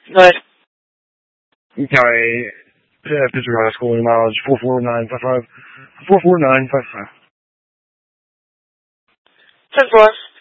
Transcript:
Go ahead. Okay. Pittsburgh High School, mileage 44955. 44955. 10-4.